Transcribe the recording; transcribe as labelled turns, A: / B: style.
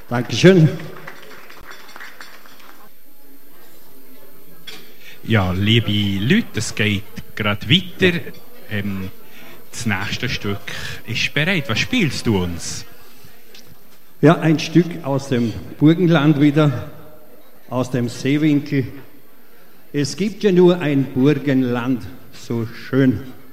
A: Dankeschön.
B: Ja, liebe Leute, es geht gerade weiter. Das nächste Stück ist bereit. Was spielst du uns?
A: Ja, ein Stück aus dem Burgenland wieder, aus dem Seewinkel. Es gibt ja nur ein Burgenland, so schön.